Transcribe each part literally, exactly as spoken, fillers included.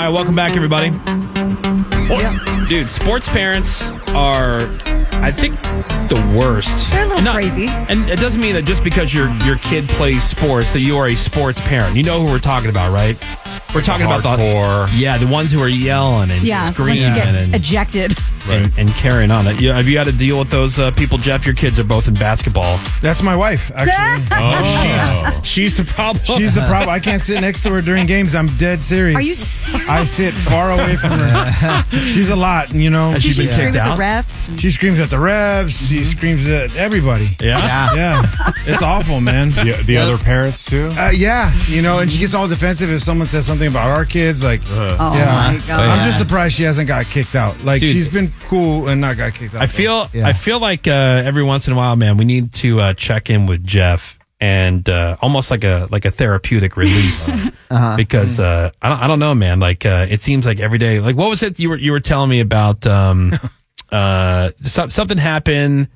right, welcome back, everybody. Well, dude, sports parents are, I think, the worst. They're a little And not- crazy. And it doesn't mean that just because your your kid plays sports that you are a sports parent. You know who we're talking about, right? We're talking about the Hardcore. yeah, the ones who are yelling and Yeah, once screaming you get and, ejected. and and carrying on. Yeah, have you got to deal with those uh, people, Jeff? Your kids are both in basketball. That's my wife, actually. Oh, she's she's the problem. She's the problem. I can't sit next to her during games. I'm dead serious. Are you serious? I sit far away from her. She's a lot, you know. Has she Did she been scream kicked at out? the refs? She screams at the refs. She screams at everybody. Yeah. Yeah. It's awful, man. The, the other parents, too? Uh, yeah, you know, and she gets all defensive if someone says something about our kids. Like, Oh yeah. my God. I'm just surprised she hasn't got kicked out. Like, Dude. she's been cool and not got kicked out. I feel Yeah. I feel like uh, every once in a while, man, we need to uh, check in with Jeff and uh, almost like a like a therapeutic release Uh-huh. because uh, I don't I don't know, man. Like uh, it seems like every day. Like what was it you were you were telling me about? Um, uh, so, something happened,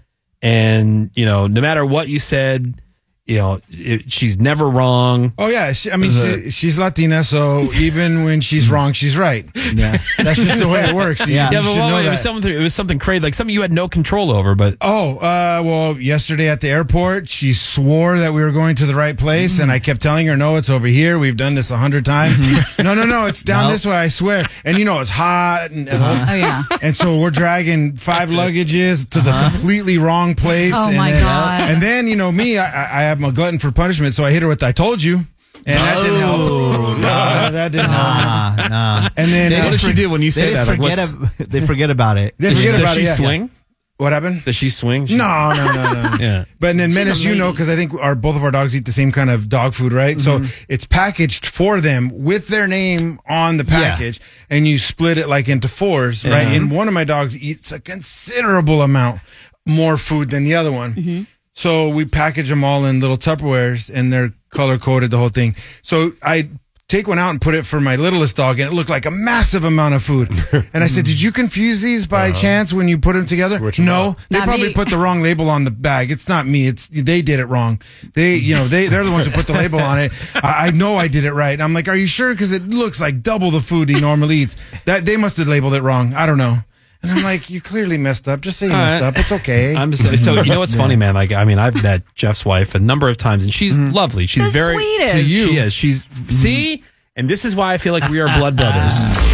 and you know, no matter what you said, you know, it, she's never wrong. Oh yeah, she, I mean she, she's Latina, so even when she's wrong, she's right. Yeah. That's just the way it works. You, Yeah. you Yeah, but should what- know it that. was something. It was something crazy, like something you had no control over. But Oh, uh, well, yesterday at the airport, she swore that we were going to the right place, and I kept telling her, no, it's over here. We've done this a hundred times. no, no, no, it's down No. this way, I swear. And you know, it's hot. And, and, Oh, yeah. and so we're dragging five luggages to the completely wrong place. Oh, and my then, God. And then, you know, me, I, I I have a glutton for punishment, so I hit her with, I told you. And that didn't help. No, that didn't help. Nah, nah. And then, They uh, what does she do when you They say that? just Like, forget, what's- ab- they forget about it. they does she, forget does about she it. yeah. swing? What happened? Does she swing? She- No, no, no, no. Yeah. But then Menace, you know, because I think our both of our dogs eat the same kind of dog food, right? So it's packaged for them with their name on the package, and you split it like into fours, right? Yeah. And one of my dogs eats a considerable amount more food than the other one. So we package them all in little Tupperwares, and they're color coded, the whole thing. So I take one out and put it for my littlest dog, and it looked like a massive amount of food. And I said, "Did you confuse these by chance when you put them together?" Switch 'em No, up. they Not probably me. put the wrong label on the bag. It's not me. It's they did it wrong. They, you know, they they're the ones who put the label on it. I, I know I did it right. And I'm like, "Are you sure?" Because it looks like double the food he normally eats. That they must have labeled it wrong. I don't know. And I'm like, "You clearly messed up. Just say you All messed right. up. It's okay." I'm just, so you know what's funny, man? Like I mean, I've met Jeff's wife a number of times, and she's lovely. She's The very sweetest. to you. She is. She's see, and this is why I feel like we are blood brothers.